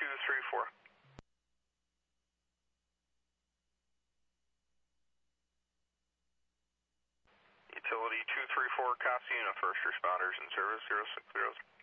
234. Utility 234, Casina, first responders in service, 060.